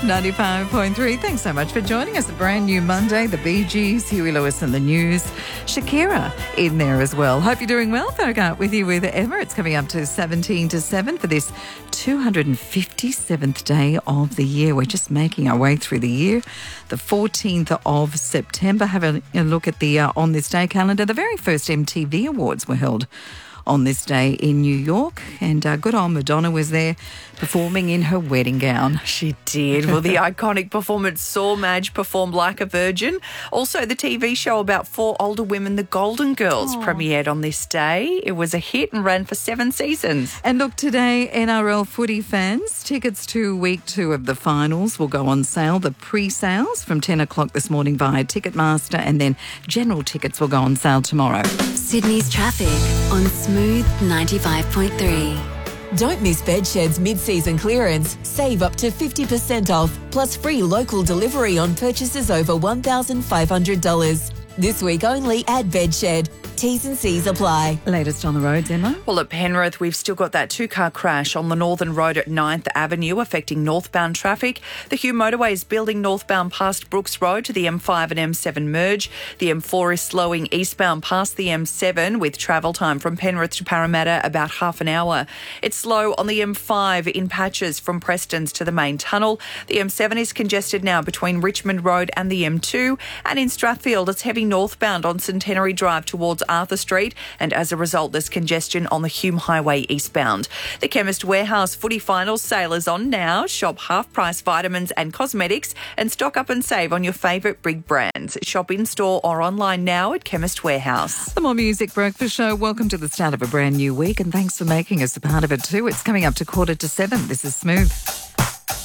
95.3. Thanks so much for joining us. A brand new Monday. The Bee Gees, Huey Lewis and the News. Shakira in there as well. Hope you're doing well. Folk Art with you with Emma. It's coming up to 17 to 7 for this 257th day of the year. We're just making our way through the year. The 14th of September. Have a look at the On This Day calendar. The very first MTV Awards were held on this day in New York, and good old Madonna was there performing in her wedding gown. She did. Well, the iconic performance saw Madge perform Like a Virgin. Also, the TV show about four older women, The Golden Girls, premiered on this day. It was a hit and ran for 7 seasons. And look, today, NRL footy fans, tickets to week 2 of the finals will go on sale. The pre-sales from 10 o'clock this morning via Ticketmaster, and then general tickets will go on sale tomorrow. Sydney's traffic on Smooth 95.3. Don't miss Bedshed's mid-season clearance. Save up to 50% off, plus free local delivery on purchases over $1,500. This week only at Bedshed. T's and C's apply. Latest on the roads, Emma? Well, at Penrith, we've still got that 2-car crash on the Northern Road at 9th Avenue affecting northbound traffic. The Hume Motorway is building northbound past Brooks Road to the M5 and M7 merge. The M4 is slowing eastbound past the M7 with travel time from Penrith to Parramatta about half an hour. It's slow on the M5 in patches from Prestons to the main tunnel. The M7 is congested now between Richmond Road and the M2. And in Strathfield, it's heavy northbound on Centenary Drive towards Arthur Street, and as a result there's congestion on the Hume Highway eastbound. The Chemist Warehouse footy finals sale is on now. Shop half-price vitamins and cosmetics and stock up and save on your favourite big brands. Shop in-store or online now at Chemist Warehouse. The More Music Breakfast Show. Welcome to the start of a brand new week, and thanks for making us a part of it too. It's coming up to 6:45. This is Smooth.